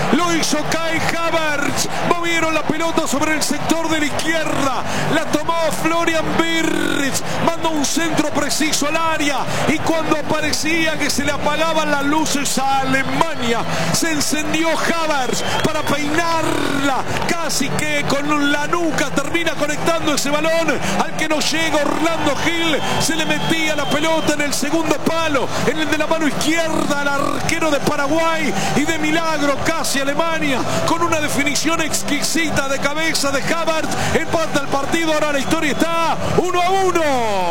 Lo hizo Kai Havertz. Movieron la pelota sobre el sector de la izquierda. La tomó Florian Wirtz. Mandó un centro preciso al área. Y cuando parecía que se le apagaban las luces a Alemania, se encendió Havertz para peinarla. Casi que con la nuca termina conectando ese balón al que no llega Orlando Gil. Se le metía la pelota en el segundo palo, en el de la mano izquierda al arquero de Paraguay, y de milagro casi Alemania con una definición exquisita de cabeza de Havertz empata el partido. Ahora la historia está 1-1.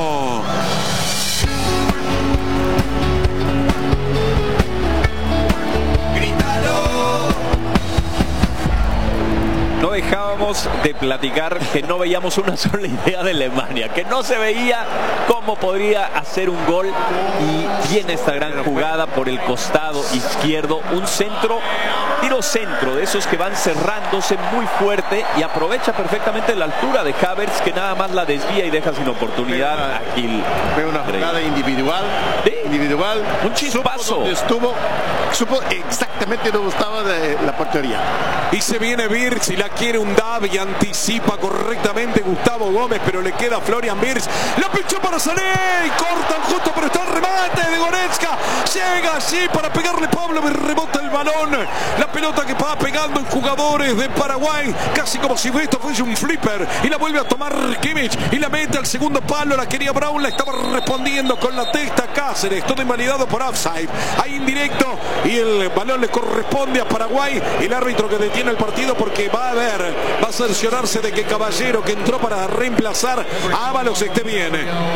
No dejábamos de platicar que no veíamos una sola idea de Alemania, que no se veía cómo podría hacer un gol, y viene esta gran jugada por el costado izquierdo, un centro, tiro centro, de esos que van cerrándose muy fuerte, y aprovecha perfectamente la altura de Havertz, que nada más la desvía y deja sin oportunidad a Gil. Fue una jugada individual, ¿sí? Individual, un chispazo. Supo exactamente dónde estaba la portería. Y se viene Wirtz y la quiere un Dav y anticipa correctamente Gustavo Gómez, pero le queda Florian Wirtz. La pinchó para Sané y cortan justo, pero está el remate de Goretzka. Llega así para pegarle Pablo y rebota el balón. La pelota que va pegando en jugadores de Paraguay, casi como si esto fuese un flipper, y la vuelve a tomar Kimmich y la mete al segundo palo. La quería Brown, la estaba respondiendo con la testa Cáceres, todo invalidado por offside. Ahí indirecto, y el balón le corresponde a Paraguay. El árbitro que detiene el partido porque va a cerciorarse de que Caballero, que entró para reemplazar a Ábalos, esté bien.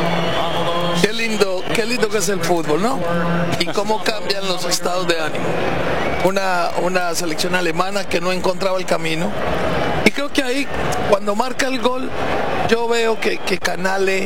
Qué lindo que es el fútbol, ¿no? Y cómo cambian los estados de ánimo. Una selección alemana que no encontraba el camino. Y creo que ahí, cuando marca el gol, yo veo que Canale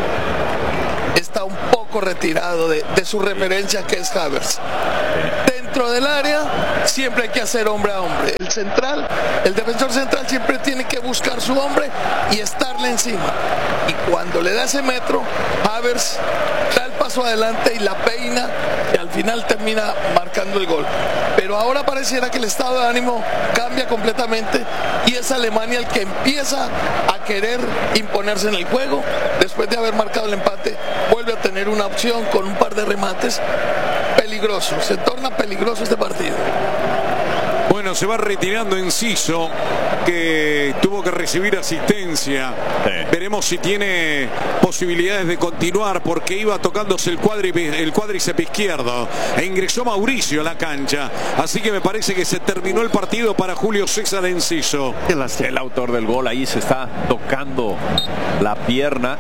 está un poco retirado de su referencia, que es Havertz. Dentro del área siempre hay que hacer hombre a hombre. El defensor central siempre tiene que buscar su hombre y estarle encima. Y cuando le da ese metro, Havertz da el paso adelante y la peina, y al final termina marcando el gol. Pero ahora pareciera que el estado de ánimo cambia completamente, y es Alemania el que empieza a querer imponerse en el juego. Después de haber marcado el empate, vuelve a tener una opción con un par de remates. Peligroso, se torna peligroso este partido. Bueno, se va retirando Enciso, que tuvo que recibir asistencia. Sí. Veremos si tiene posibilidades de continuar, porque iba tocándose el cuádriceps izquierdo, e ingresó Mauricio a la cancha. Así que me parece que se terminó el partido para Julio César Enciso. El autor del gol ahí se está tocando la pierna.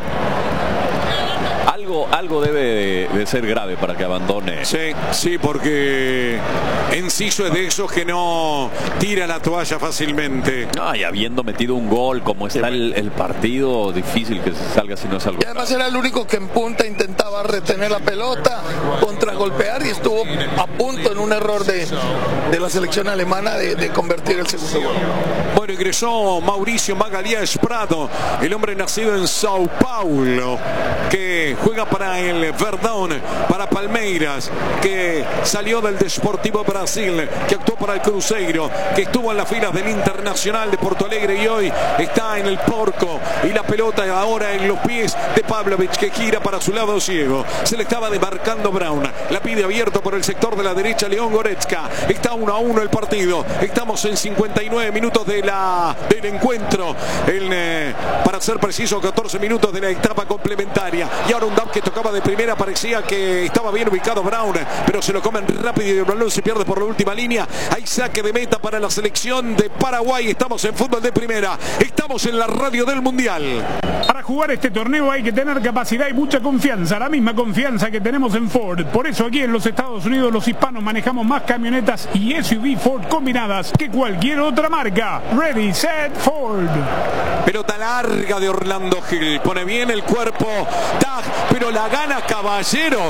Algo debe de ser grave para que abandone. Sí, porque Enciso es de esos que no tira la toalla fácilmente. Y habiendo metido un gol, como está el partido, difícil que se salga si no es algo. Y además era el único que en punta intentaba retener la pelota, contragolpear, y estuvo a punto en un error de la selección alemana de convertir el segundo gol. Bueno, ingresó Mauricio Magalhães Prado, el hombre nacido en Sao Paulo, que juega para el Verdão, para Palmeiras, que salió del Desportivo Brasil, que actuó para el Cruzeiro, que estuvo en las filas del Internacional de Porto Alegre, y hoy está en el Porco, y la pelota ahora en los pies de Pavlovic, que gira para su lado ciego. Se le estaba demarcando Brown, la pide abierto por el sector de la derecha León Goretzka. Está 1-1 el partido. Estamos en 59 minutos del encuentro, para ser preciso 14 minutos de la etapa complementaria. Y ahora un Dav que tocaba de primera, parecía que estaba bien ubicado Brown, pero se lo comen rápido y el balón se pierde por la última línea. Hay saque de meta para la selección de Paraguay. Estamos en fútbol de primera, estamos en la radio del Mundial. Para jugar este torneo hay que tener capacidad y mucha confianza, la misma confianza que tenemos en Ford. Por eso aquí en los Estados Unidos los hispanos manejamos más camionetas y SUV Ford combinadas que cualquier otra marca. Ready, set, Ford. Pelota larga de Orlando Gil, pone bien el cuerpo Tag, pero la gana Caballero, la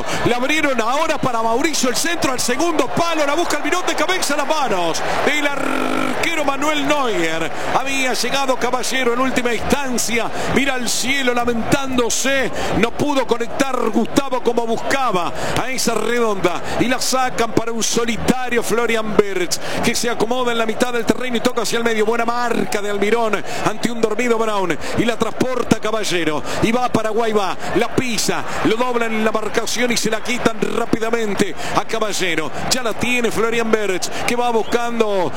abrieron ahora para Mauricio, el centro al segundo palo, la busca el Mirón de cabeza a las manos del arquero Manuel Neuer. Había llegado Caballero en última instancia, mira al cielo lamentándose, no pudo conectar Gustavo como buscaba a esa redonda y la sacan para un solitario Florian Wirtz que se acomoda en la mitad del terreno y toca hacia el medio. Buena marca de Almirón ante un dormido Brown y la transporta Caballero y va a Paraguay, va, la pisa, lo doblan en la marcación y se la quitan rápidamente a Caballero. Ya la tiene Florian Wirtz que va buscando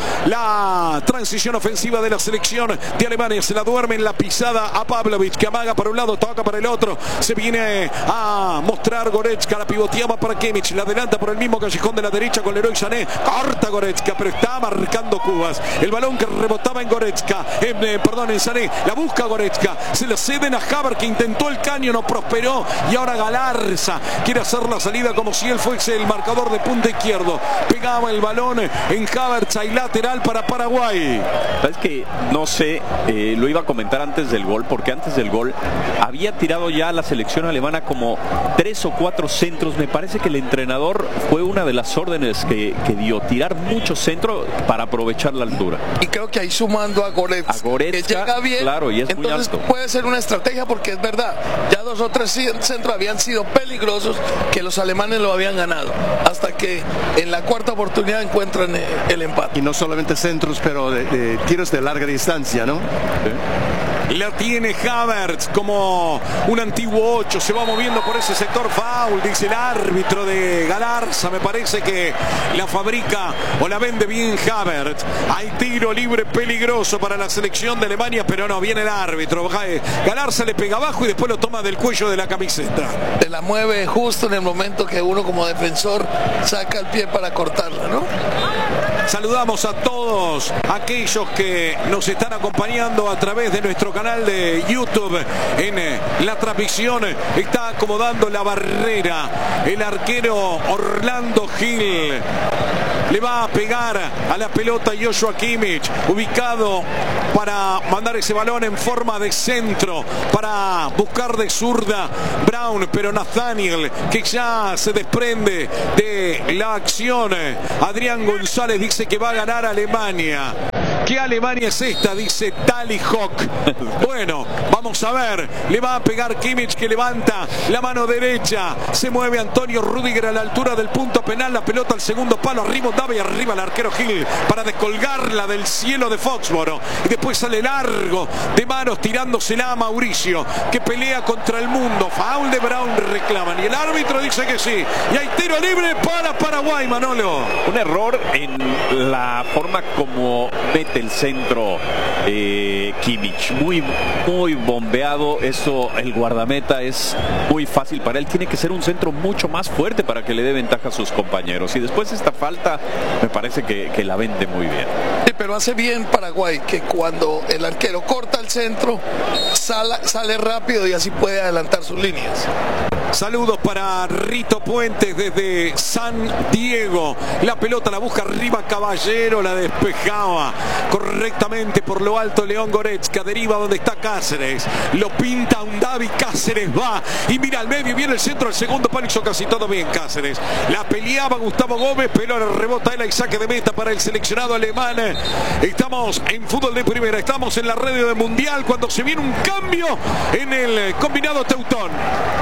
la transición ofensiva de la selección de Alemania. Se la duerme en la pisada a Pavlovic que amaga para un lado, toca para el otro. Se viene a mostrar Goretzka, la pivoteaba para Kimmich, la adelanta por el mismo callejón de la derecha con Leroy Sané. Corta Goretzka, pero está marcando Cubas. El balón que rebotaba en Goretzka, en Sané, la busca Goretzka. Se la ceden a Havertz que intentó el caño, no prosperó y ahora Galarza quiere hacer la salida como si él fuese el marcador de punta izquierdo. Pegaba el balón en Havertz, hay lateral para Paraguay. Es que no sé, lo iba a comentar antes del gol, porque antes del gol había tirado ya la selección alemana como 3 o 4 centros. Me parece que el entrenador fue una de las órdenes que dio, tirar mucho centro para aprovechar la altura. Y creo que ahí sumando a Goretzka que llega bien, claro, y es entonces muy alto. Puede ser una estrategia, porque es verdad, ya 2 o 3 centros habían sido peligrosos que los alemanes lo habían ganado, hasta que en la cuarta oportunidad encuentran el empate. Y no solamente centros, pero de tiros de larga distancia, ¿no? ¿Sí? La tiene Havertz como un antiguo 8. Se va moviendo por ese sector. Foul, dice el árbitro de Galarza. Me parece que la fabrica o la vende bien Havertz. Hay tiro libre peligroso para la selección de Alemania, pero no, viene el árbitro. Galarza le pega abajo y después lo toma del cuello de la camiseta. Se la mueve justo en el momento que uno como defensor saca el pie para cortarla, ¿no? Saludamos a todos aquellos que nos están acompañando a través de nuestro canal de YouTube. En la transmisión está acomodando la barrera el arquero Orlando Gil. Le va a pegar a la pelota Joshua Kimmich, ubicado para mandar ese balón en forma de centro, para buscar de zurda Brown, pero Nathaniel, que ya se desprende de la acción. Adrián González dice que va a ganar Alemania. ¿Qué Alemania es esta? Dice Tali Hawk. Bueno, vamos a ver. Le va a pegar Kimmich, que levanta la mano derecha. Se mueve Antonio Rüdiger a la altura del punto penal. La pelota al segundo palo. Arriba Davi, arriba el arquero Gil para descolgarla del cielo de Foxboro. Y después sale largo de manos tirándosela a Mauricio, que pelea contra el mundo. Foul de Brown reclaman. Y el árbitro dice que sí. Y hay tiro libre para Paraguay, Manolo. Un error en la forma como mete el centro Kimmich, muy bombeado. Eso, el guardameta, es muy fácil para él. Tiene que ser un centro mucho más fuerte para que le dé ventaja a sus compañeros. Y después esta falta me parece que la vende muy bien. Sí, pero hace bien Paraguay, que cuando el arquero corta el centro sale rápido y así puede adelantar sus líneas. Saludos para Rito Puentes desde San Diego. La pelota la busca arriba Caballero, la despejaba correctamente por lo alto León Goretzka. Deriva donde está Cáceres. Lo pinta un Davi, Cáceres va y mira al medio, viene el centro al segundo palo, hizo casi todo bien Cáceres. La peleaba Gustavo Gómez, pero le rebota él y saque de meta para el seleccionado alemán. Estamos en fútbol de primera, estamos en la radio de Mundial cuando se viene un cambio en el combinado Teutón.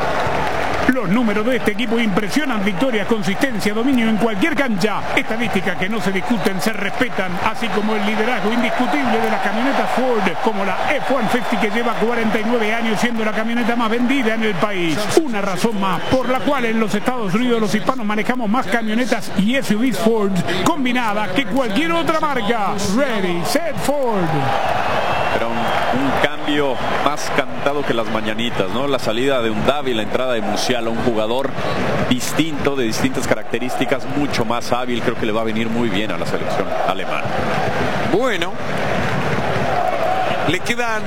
Los números de este equipo impresionan: victorias, consistencia, dominio en cualquier cancha. Estadísticas que no se discuten, se respetan, así como el liderazgo indiscutible de las camionetas Ford, como la F-150, que lleva 49 años siendo la camioneta más vendida en el país. Una razón más por la cual en los Estados Unidos los hispanos manejamos más camionetas y SUVs Ford combinadas que cualquier otra marca. Ready, set, Ford. Pero un cambio más cantado que las mañanitas, ¿no? La salida de un Davi, la entrada de Musiala, un jugador distinto, de distintas características, mucho más hábil. Creo que le va a venir muy bien a la selección alemana. Bueno, Le quedan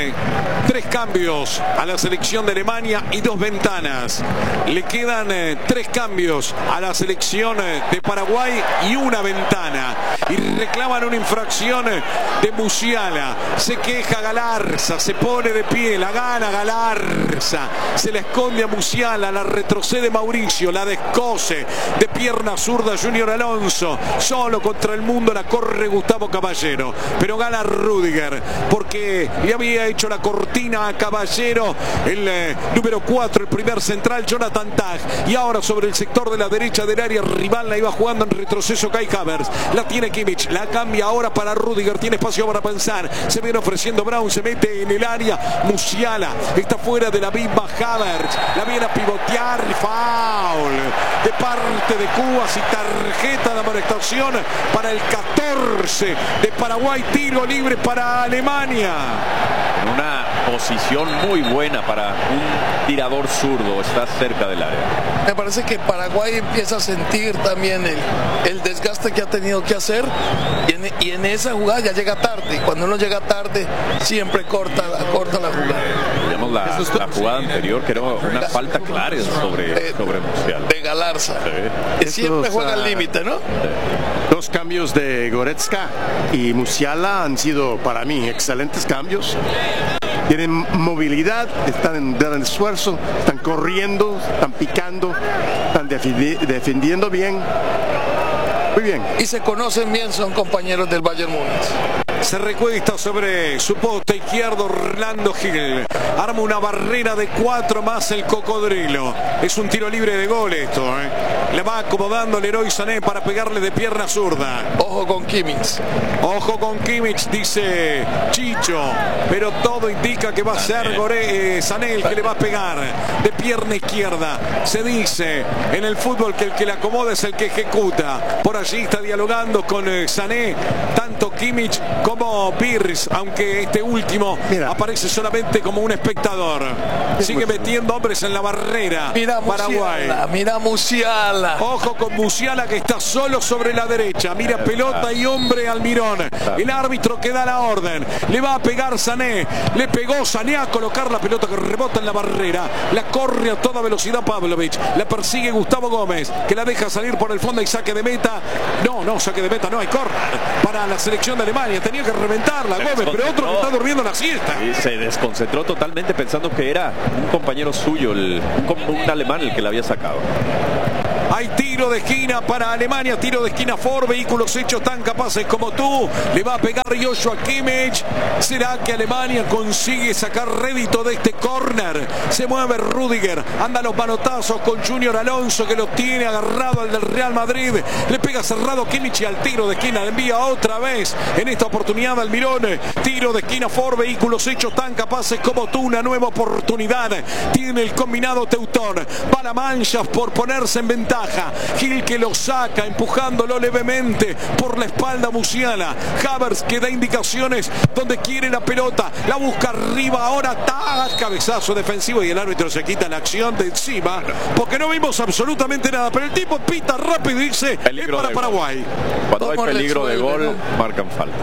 3 cambios a la selección de Alemania y 2 ventanas. Le quedan 3 cambios a la selección de Paraguay y 1 ventana. Y reclaman una infracción de Musiala. Se queja Galarza, se pone de pie, la gana Galarza. Se la esconde a Musiala, la retrocede Mauricio, la descose de pierna zurda Junior Alonso. Solo contra el mundo la corre Gustavo Caballero. Pero gana Rüdiger porque le había hecho la cortina a Caballero el número 4, el primer central Jonathan Tah. Y ahora sobre el sector de la derecha del área rival la iba jugando en retroceso Kai Havertz. La tiene Kimmich, la cambia ahora para Rüdiger. Tiene espacio para pensar. Se viene ofreciendo Brown, se mete en el área. Musiala está fuera de la misma Havertz. La viene a pivotear. Foul de parte de Cuba y tarjeta de amonestación para el 14 de Paraguay. Tiro libre para Alemania. En una posición muy buena para un tirador zurdo, está cerca del área. Me parece que Paraguay empieza a sentir también el desgaste que ha tenido que hacer y en esa jugada ya llega tarde. Y cuando uno llega tarde siempre corta la jugada. Vemos la jugada anterior, que era una falta clara sobre Musiala. De Galarza. Sí. Siempre juega al límite, ¿no? Sí. Los cambios de Goretzka y Musiala han sido para mí excelentes cambios. Tienen movilidad, están en el esfuerzo, están corriendo, están picando, están defendiendo bien. Muy bien. Y se conocen bien, son compañeros del Bayern Múnich. Se recuesta sobre su poste izquierdo Orlando Gil. Arma una barrera de 4 más el cocodrilo. Es un tiro libre de gol esto. Le va acomodando Leroy Sané para pegarle de pierna zurda. Ojo con Kimmich. Ojo con Kimmich, dice Chicho. Pero todo indica que va a ser Sané el que le va a pegar de pierna izquierda. Se dice en el fútbol que el que le acomoda es el que ejecuta. Por allí está dialogando con Sané tanto Kimmich como Pirz, aunque este último aparece solamente como un espectador. Sigue metiendo hombres en la barrera. Mira Paraguay. Mira Musiala. Ojo con Musiala que está solo sobre la derecha. Mira pelota y hombre Almirón. El árbitro que da la orden. Le va a pegar Sané. Le pegó Sané a colocar la pelota que rebota en la barrera. La corre a toda velocidad Pavlovic. La persigue Gustavo Gómez, que la deja salir por el fondo y saque de meta. No, saque de meta, no hay córner para la selección de Alemania. Tenía que reventarla Gómez, pero otro que está durmiendo la siesta. Y se desconcentró totalmente pensando que era un compañero suyo, un alemán el que la había sacado. Hay tiro de esquina para Alemania, tiro de esquina Ford, vehículos hechos tan capaces como tú. Le va a pegar Joshua Kimmich. ¿Será que Alemania consigue sacar rédito de este córner? Se mueve Rüdiger, anda los manotazos con Junior Alonso que lo tiene agarrado al del Real Madrid. Le pega cerrado Kimmich y al tiro de esquina le envía otra vez. En esta oportunidad Almirón, tiro de esquina Ford, vehículos hechos tan capaces como tú. Una nueva oportunidad tiene el combinado teutón. Va la mancha por ponerse en ventaja. Gil que lo saca empujándolo levemente por la espalda Musiala. Havertz que da indicaciones donde quiere la pelota, la busca arriba, ahora cabezazo defensivo y el árbitro se quita la acción de encima porque no vimos absolutamente nada, pero el tipo pita rápido y dice es para Paraguay. Cuando hay peligro de gol marcan falta.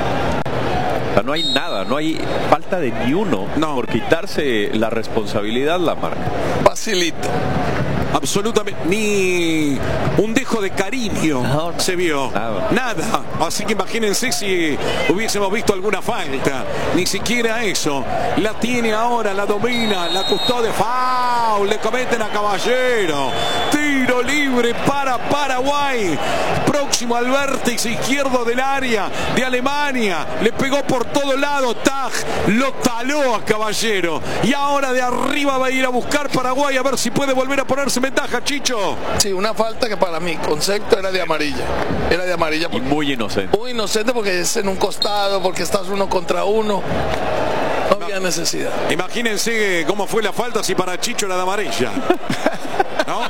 O sea, no hay nada, no hay falta de ni uno. Por quitarse la responsabilidad la marca. Facilito. Absolutamente, ni un dejo de cariño se vio, nada. Así que imagínense si hubiésemos visto alguna falta, ni siquiera eso. La tiene ahora, la domina, la custodia, foul, le cometen a Caballero. Tiro libre para Paraguay, próximo al vértice izquierdo del área de Alemania. Le pegó por todo lado, Tah lo taló a Caballero y ahora de arriba va a ir a buscar Paraguay a ver si puede volver a ponerse ventaja, Chicho. Sí, una falta que para mi concepto era de amarilla. Era de amarilla. Y muy inocente. Muy inocente porque es en un costado, porque estás 1 contra 1. No había necesidad. Imagínense cómo fue la falta si para Chicho era de amarilla. ¿No?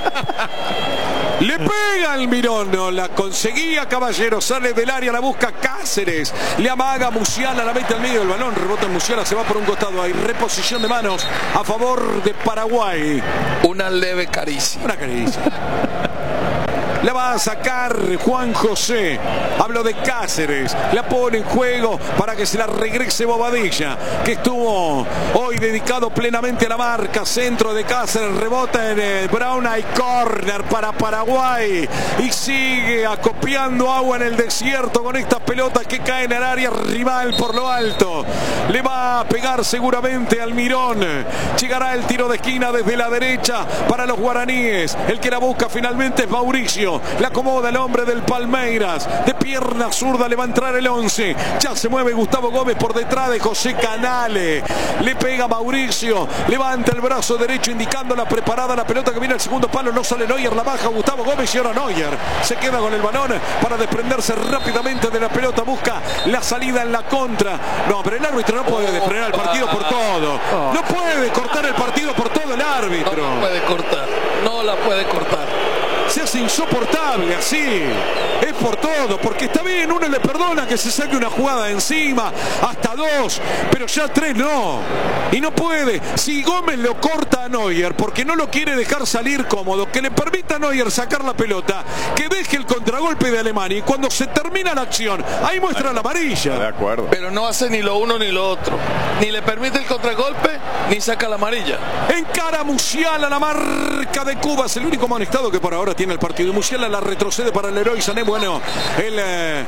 Le pega el Mirón, no la conseguía Caballero, sale del área, la busca Cáceres, le amaga Musiala, la mete al medio del balón, rebota en Musiala, se va por un costado, hay reposición de manos a favor de Paraguay. Una leve caricia. Una caricia. La va a sacar Juan José. Hablo de Cáceres. La pone en juego para que se la regrese Bobadilla, que estuvo hoy dedicado plenamente a la marca. Centro de Cáceres, rebota en el Brown, hay córner para Paraguay y sigue acopiando agua en el desierto con estas pelotas que caen al área rival por lo alto. Le va a pegar seguramente Almirón. Llegará el tiro de esquina desde la derecha para los guaraníes. El que la busca finalmente es Mauricio. La acomoda el hombre del Palmeiras. De pierna zurda le va a entrar el 11. Ya se mueve Gustavo Gómez por detrás de José Canale. Le pega Mauricio. Levanta el brazo derecho indicándola preparada la pelota que viene al segundo palo. No sale Neuer, la baja Gustavo Gómez y ahora Neuer se queda con el balón para desprenderse rápidamente de la pelota. Busca la salida en la contra. No, pero el árbitro no puede frenar el partido por todo. No puede cortar el partido por todo el árbitro. No puede cortar. No la puede cortar. Se hace insoportable así. Es por todo, porque está bien, uno le perdona que se saque una jugada encima, hasta 2, pero ya 3 no. Y no puede. Si Gómez lo corta a Neuer porque no lo quiere dejar salir cómodo, que le permita a Neuer sacar la pelota, que deje el contragolpe de Alemania y cuando se termina la acción, ahí muestra la amarilla. De acuerdo. Pero no hace ni lo uno ni lo otro. Ni le permite el contragolpe, ni saca la amarilla. Encara Musiala, la marca de Cuba. Es el único amonestado que por ahora tiene el partido. Musiala la retrocede para el Leroy Sané. Bueno, el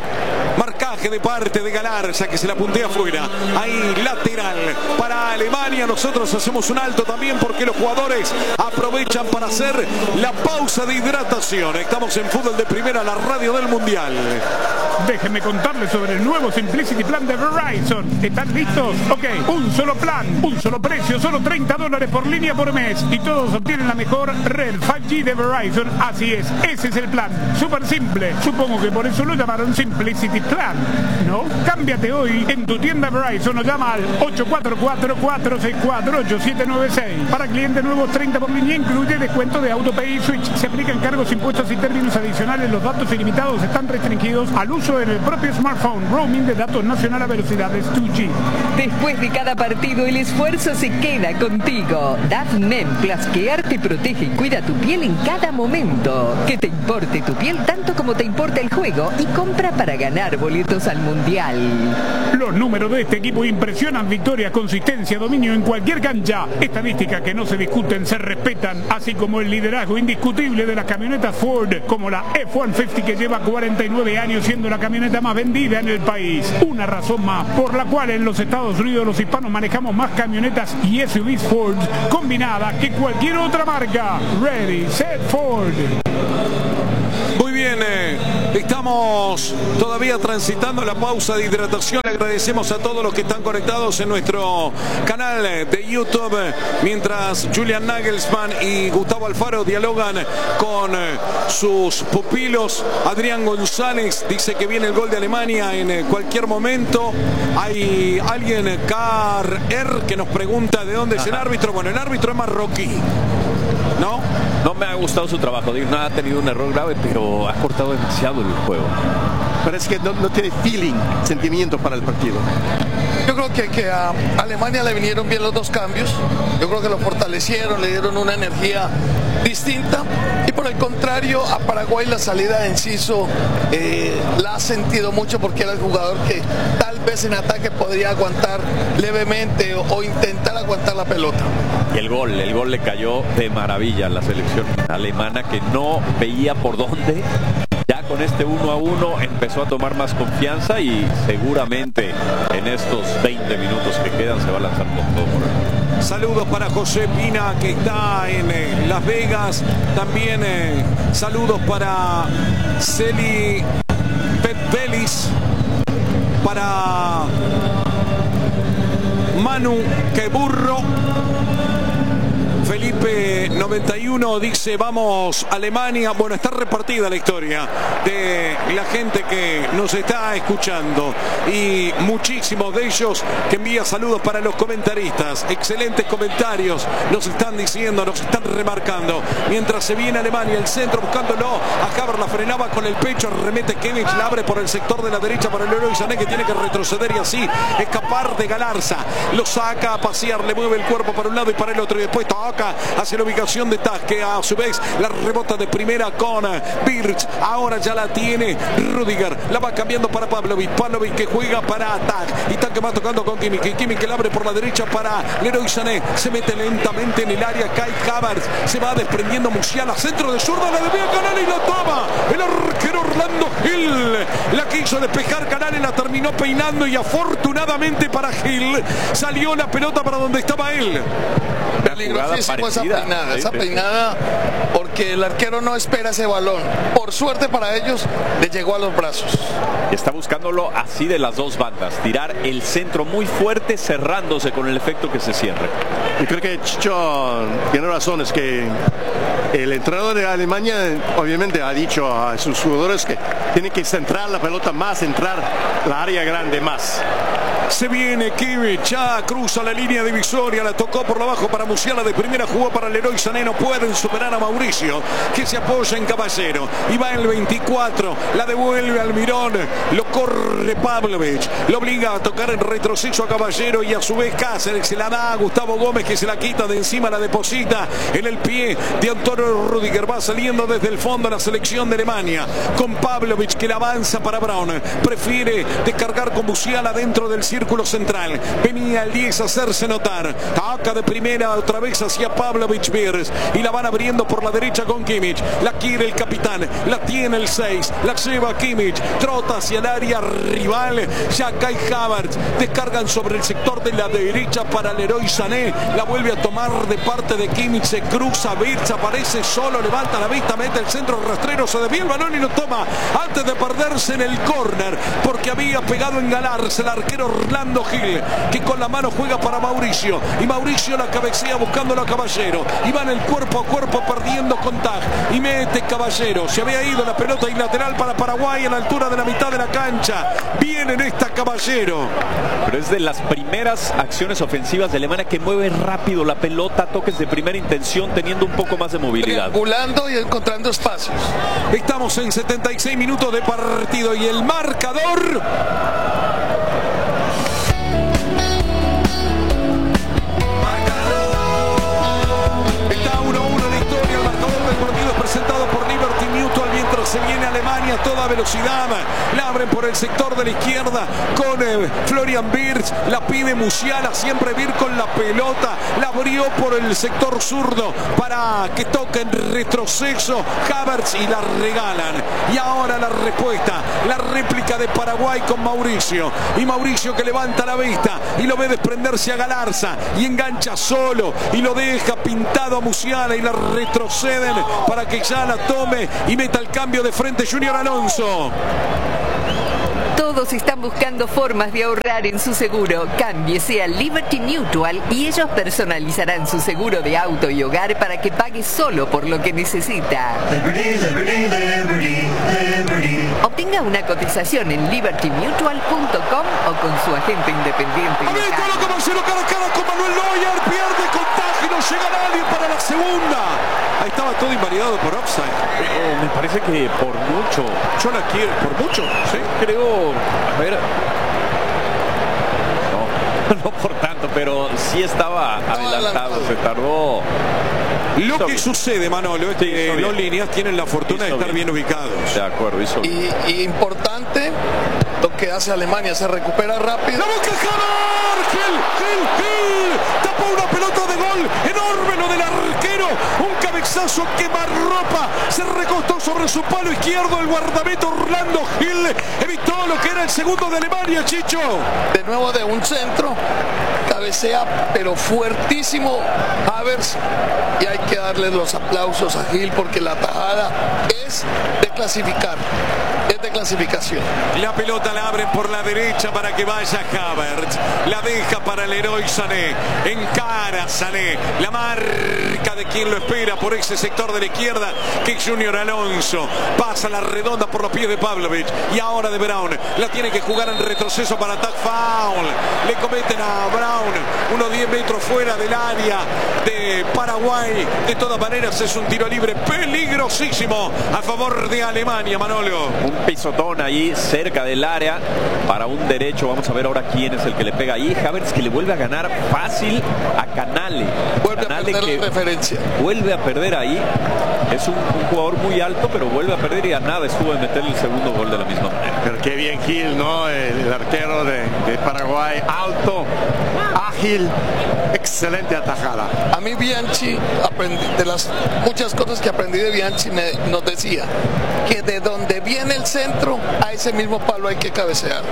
marcaje de parte de Galarza que se la puntea afuera. Ahí lateral para Alemania. Nosotros hacemos un alto también porque los jugadores aprovechan para hacer la pausa de hidratación. Estamos en Fútbol de Primera, la radio del Mundial. Déjenme contarles sobre el nuevo Simplicity Plan de Verizon. ¿Están listos? Ok, un solo plan, un solo precio, solo $30 por línea por mes. Y todos obtienen la mejor red 5G de Verizon. Así es, ese es el plan. Súper simple. Supongo que por eso lo llamaron Simplicity Plan, ¿no? Cámbiate hoy en tu tienda Verizon o llama al 844-464-8796. Para clientes nuevos, 30 por línea, incluye descuento de AutoPay y Switch. Se aplican cargos, impuestos y términos adicionales. Los datos ilimitados están restringidos al uso en el propio smartphone. Roaming de datos nacional a velocidades 2G. Después de cada partido, el esfuerzo se queda contigo. DAF-NEM Plus Care te protege y cuida tu piel en cada momento. Que te importe tu piel tanto como te importa el juego y compra para ganar boletos al Mundial. Los números de este equipo impresionan: victorias, consistencia, dominio en cualquier cancha. Estadísticas que no se discuten, se respetan, así como el liderazgo indiscutible de las camionetas Ford, como la F-150 que lleva 49 años siendo la camioneta más vendida en el país. Una razón más por la cual en los Estados Unidos los hispanos manejamos más camionetas y SUVs Ford combinadas que cualquier otra marca. Ready, set, Ford. Muy bien, estamos todavía transitando la pausa de hidratación. Le agradecemos a todos los que están conectados en nuestro canal de YouTube, mientras Julian Nagelsmann y Gustavo Alfaro dialogan con sus pupilos. Adrián González dice que viene el gol de Alemania en cualquier momento. Hay alguien, Car-Er, que nos pregunta de dónde es el árbitro. Bueno, el árbitro es marroquí, ¿no? No me ha gustado su trabajo. No ha tenido un error grave, pero ha cortado demasiado el juego. Parece que no tiene feeling, sentimiento para el partido. Yo creo que a Alemania le vinieron bien los dos cambios. Yo creo que lo fortalecieron, le dieron una energía distinta. Y por el contrario, a Paraguay la salida de Enciso la ha sentido mucho porque era el jugador que tal vez en ataque podría aguantar levemente o intentar aguantar la pelota. Y el gol le cayó de maravilla a la selección alemana, que no veía por dónde. Ya con este 1-1 empezó a tomar más confianza y seguramente en estos 20 minutos que quedan se va a lanzar con todo. Saludos para José Pina, que está en Las Vegas. También saludos para Celi Petbelis, para Manu Queburro. Felipe 91 dice vamos Alemania. Bueno, está repartida la historia de la gente que nos está escuchando y muchísimos de ellos que envían saludos para los comentaristas. Excelentes comentarios nos están diciendo, nos están remarcando. Mientras se viene Alemania, el centro buscándolo a Havertz, la frenaba con el pecho, remete Kimmich, la abre por el sector de la derecha para el Leroy Sané, que tiene que retroceder y así escapar de Galarza. Lo saca a pasear, le mueve el cuerpo para un lado y para el otro y después toca saca hacia la ubicación de Tag, que a su vez la rebota de primera con Birch. Ahora ya la tiene Rudiger, la va cambiando para Pavlovic que juega para Tag, y Tag que va tocando con Kimmich, y Kimmich que la abre por la derecha para Leroy Sané, se mete lentamente en el área Kai Havertz, se va desprendiendo Musiala, centro de zurda, la desvía Canales y la toma el arquero Orlando Gil, la quiso despejar Canales, la terminó peinando y afortunadamente para Gil salió la pelota para donde estaba él. Peligrosísimo esa peinada, porque el arquero no espera ese balón. Por suerte para ellos, le llegó a los brazos. Está buscándolo así de las dos bandas, tirar el centro muy fuerte, cerrándose con el efecto que se cierre. Y creo que Chicho tiene razón, es que el entrenador de Alemania obviamente ha dicho a sus jugadores que tienen que centrar la pelota más, entrar la área grande más. Se viene Kimmich, ya cruza la línea divisoria, la tocó por abajo para Musiala, de primera jugó para Leroy Sané, no pueden superar a Mauricio, que se apoya en Caballero, y va el 24, la devuelve Almirón, lo corre Pavlovic, lo obliga a tocar en retroceso a Caballero, y a su vez Cáceres se la da a Gustavo Gómez, que se la quita de encima, la deposita en el pie de Antonio Rudiger. Va saliendo desde el fondo la selección de Alemania, con Pavlovic que la avanza para Braun, prefiere descargar con Musiala dentro del círculo central, venía el 10 a hacerse notar, acá de primera otra vez hacia Pavlovic Virs, y la van abriendo por la derecha con Kimmich, la quiere el capitán, la tiene el 6, la lleva Kimmich, trota hacia el área rival, ya Kai Havertz, descargan sobre el sector de la derecha para Leroy Sané, la vuelve a tomar de parte de Kimmich, se cruza Virch, aparece solo, levanta la vista, mete el centro rastrero, se desvía el balón y lo toma antes de perderse en el córner, porque había pegado en Galarza el arquero Orlando Gil, que con la mano juega para Mauricio, y Mauricio la cabecea buscándolo a Caballero, y van el cuerpo a cuerpo perdiendo con Tag, y mete Caballero, se había ido la pelota y lateral para Paraguay a la altura de la mitad de la cancha, viene en esta Caballero. Pero es de las primeras acciones ofensivas de Alemania que mueve rápido la pelota, toques de primera intención, teniendo un poco más de movilidad. Triangulando y encontrando espacios. Estamos en 76 minutos de partido y el marcador... presentado por Liberty Mutual, mientras se viene Alemania a toda velocidad, la abren por el sector de la izquierda con Florian Wirtz, la pide Musiala, siempre Wirtz con la pelota, la abrió por el sector zurdo para que toque en retroceso Havertz y la regalan, y ahora la respuesta, la réplica de Paraguay con Mauricio, y Mauricio que levanta la vista y lo ve desprenderse a Galarza y engancha solo y lo deja pintado a Musiala, y la retroceden para que ya la tome y meta el cambio de frente Junior Alonso. Todos están buscando formas de ahorrar en su seguro. Cámbiese a Liberty Mutual y ellos personalizarán su seguro de auto y hogar para que pague solo por lo que necesita. Obtenga una cotización en libertymutual.com o con su agente independiente. A ver, Caballero cara a cara con Manuel Neuer, pierde contagio y no llega nadie para la segunda. Ahí estaba todo invalidado por offside. Me parece que por mucho. Yo la quiero, por mucho, sí. Creo, a ver, no por tanto, pero sí estaba adelantado, se tardó. Lo que sucede, Manolo, es que los líneas tienen la fortuna de estar bien ubicados. De acuerdo, hizo bien. Y importante lo que hace Alemania, se recupera rápido. ¡La busca Havertz! ¡Gil! Tapó una pelota de gol enorme lo del arquero, un cabezazo quemarropa, se recostó sobre su palo izquierdo el guardameta Orlando Gil, evitó lo que era el segundo de Alemania, Chicho. De nuevo de un centro, cabecea pero fuertísimo Havertz, y hay que darle los aplausos a Gil porque la tajada es de clasificar, es de clasificación. La pelota la abren por la derecha para que vaya Havertz, la deja para Leroy Sané, encara Sané, la marca de de quien lo espera por ese sector de la izquierda, que es Junior Alonso. Pasa la redonda por los pies de Pavlovic y ahora de Brown. La tiene que jugar en retroceso para tag foul. Le cometen a Brown unos 10 metros fuera del área de Paraguay. De todas maneras es un tiro libre peligrosísimo a favor de Alemania, Manolo. Un pisotón ahí cerca del área para un derecho. Vamos a ver ahora quién es el que le pega ahí. Havertz, que le vuelve a ganar fácil a Canale. Vuelve Canale a perder la referencia. Vuelve a perder ahí. Es un jugador muy alto, pero vuelve a perder y a nada estuvo en meter el segundo gol de la misma manera. Pero qué bien Gil, ¿no? El arquero de Paraguay, alto, ágil, excelente atajada. A mí Bianchi, de las muchas cosas que aprendí de Bianchi, nos decía que de donde viene el centro, a ese mismo palo hay que cabecear.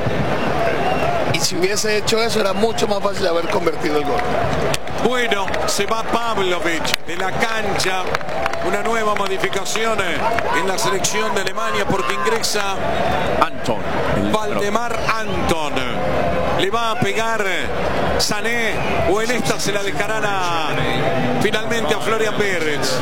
Y si hubiese hecho eso, era mucho más fácil haber convertido el gol. Bueno, se va Pavlovic de la cancha. Una nueva modificación en la selección de Alemania porque ingresa Anton. Valdemar Anton. Le va a pegar Sané o en esta se la dejarán finalmente a Florian Wirtz.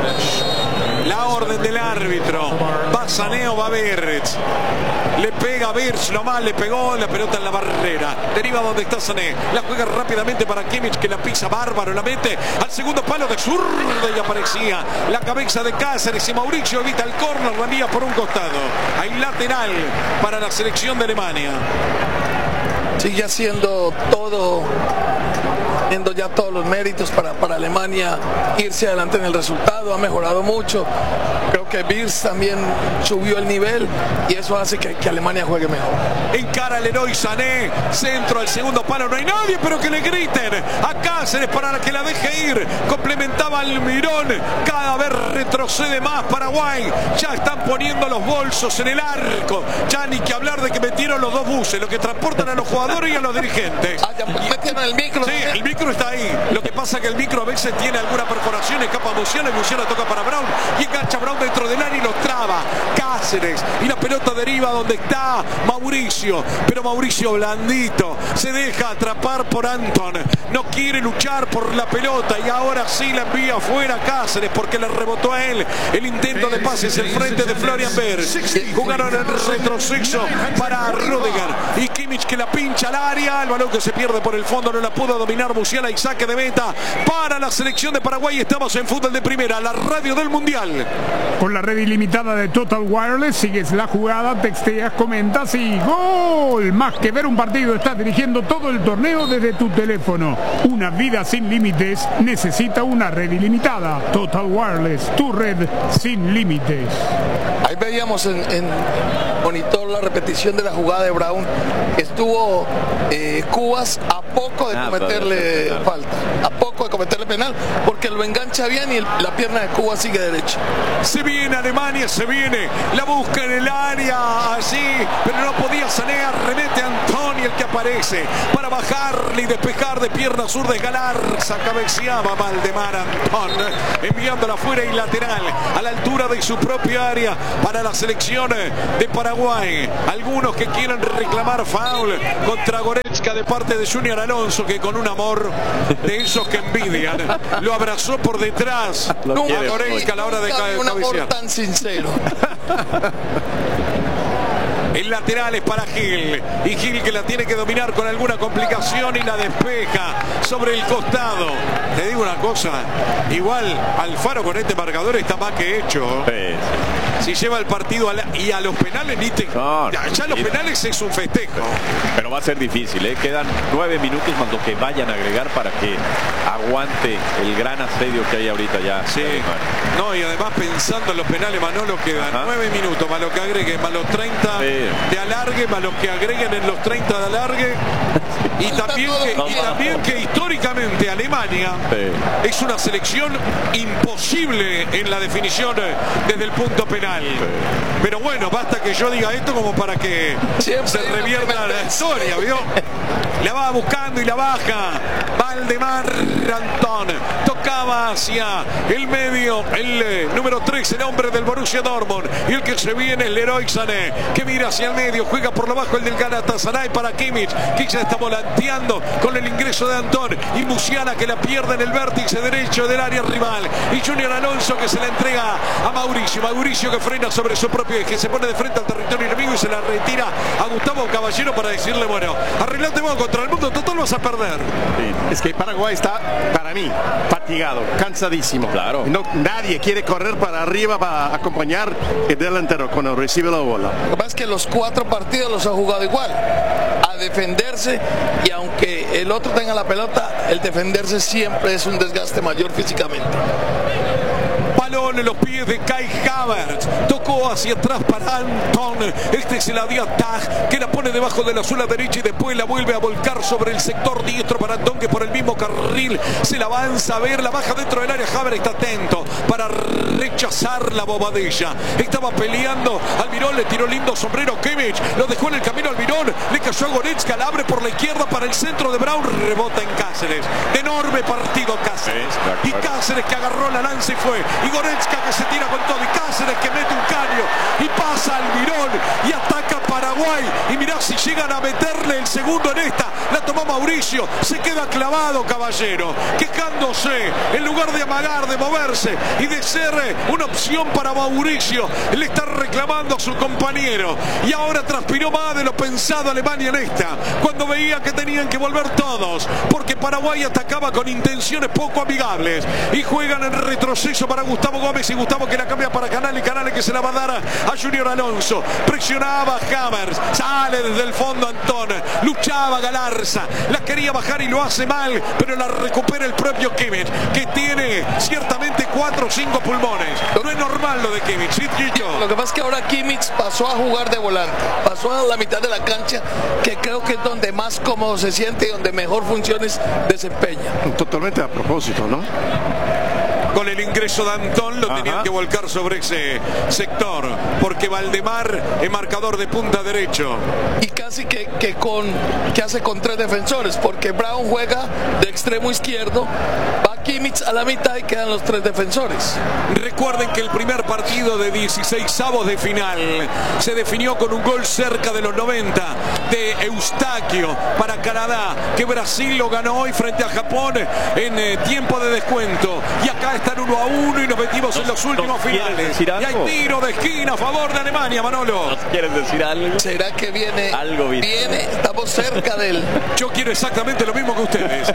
La orden del árbitro. Va Sané o va Wirtz. Le pega a Wirtz, lo mal le pegó, la pelota en la barrera. Deriva donde está Sané. La juega rápidamente para Kimmich, que la pisa bárbaro. La mete al segundo palo de zurda y aparecía la cabeza de Cáceres y Mauricio evita el córner, venía por un costado. Hay lateral para la selección de Alemania. Sigue haciendo todo, teniendo ya todos los méritos para Alemania irse adelante en el resultado. Ha mejorado mucho. Creo que Wirtz también subió el nivel y eso hace que Alemania juegue mejor. Encara el Leroy Sané, centro al segundo palo, no hay nadie, pero que le griten a Cáceres para que la deje ir. Complementaba Almirón, cada vez retrocede más Paraguay. Ya están poniendo los bolsos en el arco. Ya ni que hablar de que metieron los dos buses, lo que transportan a los jugadores y a los dirigentes. Ya metieron el micro. Sí, el micro está ahí. Lo que pasa es que el micro a veces tiene alguna perforación, escapa Musiala y Musiala toca para Brown y engancha Brown dentro del área y lo traba Cáceres y la pelota deriva donde está Mauricio, pero Mauricio blandito se deja atrapar por Anton, no quiere luchar por la pelota y ahora sí la envía fuera Cáceres porque le rebotó a él el intento de pases el frente de Florian Wirtz. Jugaron en retroceso para Rudiger y Kimmich, que la pincha al área, el balón que se pierde por el fondo, no la pudo dominar Musiala y saque de meta para la selección de Paraguay. Estamos en Fútbol de Primera, la radio del Mundial. Con la red ilimitada de Total Wireless sigues la jugada, texteas, comentas y ¡gol! Más que ver un partido, estás dirigiendo todo el torneo desde tu teléfono. Una vida sin límites necesita una red ilimitada. Total Wireless, tu red sin límites. Ahí veíamos en monitor la repetición de la jugada de Brown. Estuvo Cubas a poco de cometerle falta, a poco de cometerle penal, porque lo engancha bien y la pierna de Cubas sigue derecha. Se viene Alemania, se viene, la busca en el área allí, pero no podía Sané, remete a Antoni el que aparece para bajarle y despejar de pierna zurda de Galarza, cabeceaba Valdemar Antón, enviándola fuera y lateral a la altura de su propia área para la selección de Paraguay. Algunos que quieren reclamar foul contra Goretzka de parte de Junior Alonso, que con un amor de esos que envidian lo abrazó por detrás a Goretzka a la hora de un amor cabecear. tan sincero. El lateral es para Gil y Gil, que la tiene que dominar con alguna complicación y la despeja sobre el costado. Te digo una cosa, igual Alfaro con este marcador está más que hecho. Si lleva el partido y a los penales ni te... ya los penales es un festejo. Pero va a ser difícil, ¿eh? Quedan 9 minutos más lo que vayan a agregar para que aguante el gran asedio que hay ahorita ya. Sí. No, y además pensando en los penales, Manolo, quedan 9 minutos más lo que agreguen, más los 30 de alargue, más los que agreguen en los 30 de alargue. Y también que históricamente Alemania es una selección imposible en la definición desde el punto penal. Pero bueno, basta que yo diga esto como para que se revierta la historia, ¿vio? La va a buscar buscando y la baja. Valdemar Antón tocaba hacia el medio, el número 3, el hombre del Borussia Dortmund, y el que se viene es Leroy Sané, que mira hacia el medio, juega por lo bajo el del Galatasaray para Kimmich, que ya está volanteando con el ingreso de Antón, y Musiala que la pierde en el vértice derecho del área rival, y Junior Alonso que se la entrega a Mauricio que frena sobre su propio eje, se pone de frente al territorio enemigo y se la retira a Gustavo Caballero para decirle, bueno, arreglate vos contra el mundo, total vas a perder. Sí, es que Paraguay está, para mí, fatigado, cansadísimo. Claro. No, nadie quiere correr para arriba para acompañar el delantero cuando recibe la bola. Lo que pasa es que los 4 partidos los ha jugado igual, a defenderse, y aunque el otro tenga la pelota, el defenderse siempre es un desgaste mayor físicamente. Balón en los pies de Kai Havertz, tocó hacia atrás para Antón, este se la dio a Tag, que la pone debajo de la suela derecha y después la vuelve a volcar sobre el sector diestro para Antón, que por el mismo carril se la avanza a ver, la baja dentro del área. Havertz está atento para rechazar la bobadilla, estaba peleando Almirón, le tiró lindo sombrero Kimmich, lo dejó en el camino Almirón, le cayó a Goretzka, la abre por la izquierda para el centro de Brown, rebota en Cáceres, de enorme partido Cáceres, y Cáceres que agarró la lanza y fue, y Goretzka que se tira con todo, y Cáceres que mete un caño y pasa Almirón y ataca Paraguay, y mirá si llegan a meterle el segundo en esta, la tomó Mauricio, se queda clavado Caballero, quejándose en lugar de amagar, de moverse y de ser una opción para Mauricio, le está reclamando a su compañero, y ahora transpiró más de lo pensado Alemania en esta, cuando veía que tenían que volver todos, porque Paraguay atacaba con intenciones poco amigables, y juegan en retroceso para Gustavo Gómez, y Gustavo que la cambia para Canales que se la va a dar a Junior Alonso, presionaba Havertz, sale desde el fondo Antón, luchaba Galarza, la quería bajar y lo hace mal, pero la recupera el propio Kimmich, que tiene ciertamente 4 o 5 pulmones, no es normal lo de Kimmich, ¿sí, Chicho? Lo que pasa es que ahora Kimmich pasó a jugar de volante, pasó a la mitad de la cancha, que creo que es donde más cómodo se siente y donde mejor funciones desempeña. Totalmente a propósito, ¿no? Con el ingreso de Antón lo tenían que volcar sobre ese sector, porque Valdemar es marcador de punta derecho. Y casi que hace con 3 defensores, porque Brown juega de extremo izquierdo, va Kimmich a la mitad y quedan los 3 defensores. Recuerden que el primer partido de 16avos de final se definió con un gol cerca de los 90 de Eustaquio para Canadá, que Brasil lo ganó hoy frente a Japón en tiempo de descuento, y acá están 1-1 y nos metimos en los últimos finales, y hay tiro de esquina a favor de Alemania. Manolo, ¿nos quieres decir algo? ¿Será que viene? Algo viene, estamos cerca de él. Yo quiero exactamente lo mismo que ustedes,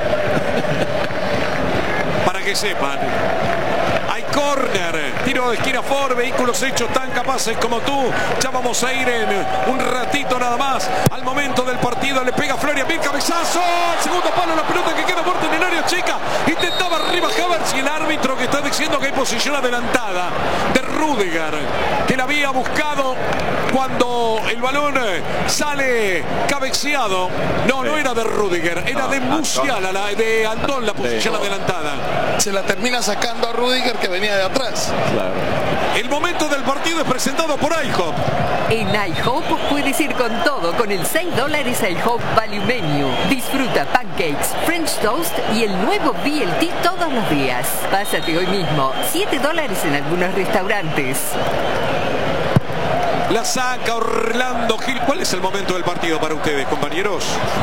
para que sepan. Hay córner, tiro de esquina a favor, vehículos hechos tan capaces como tú. Ya vamos a ir en un ratito nada más al momento del partido. Le pega Florian, bien cabezazo, al segundo palo, la pelota que queda muerta en el área chica, intentaba arriba Havertz, y el árbitro que está diciendo que hay posición adelantada de Rüdiger, que la había buscado cuando el balón sale cabeceado. No era de Rüdiger, era de Musiala, de Antón, la posición adelantada. Se la termina sacando a Rüdiger, que venía de atrás. Claro. El momento del partido es presentado por IHOP. En IHOP puedes ir con todo con el $6 IHOP Value Menu. Disfruta pancakes, French toast y el nuevo BLT todos los días. Pásate hoy mismo. $7 en algunos restaurantes. La saca Orlando Gil. ¿Cuál es el momento del partido para ustedes, compañeros?